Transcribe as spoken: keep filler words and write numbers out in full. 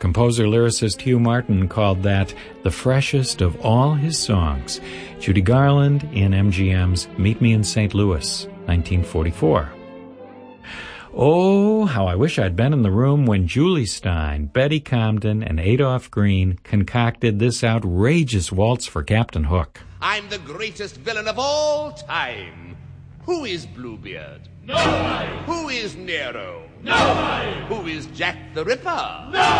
Composer-lyricist Hugh Martin called that the freshest of all his songs. Judy Garland in M G M's Meet Me in Saint Louis, nineteen forty-four. Oh, how I wish I'd been in the room when Julie Stein, Betty Comden, and Adolph Green concocted this outrageous waltz for Captain Hook. I'm the greatest villain of all time. Who is Bluebeard? Nobody. Who is Nero? Nobody. Who is Jack the Ripper? Nobody.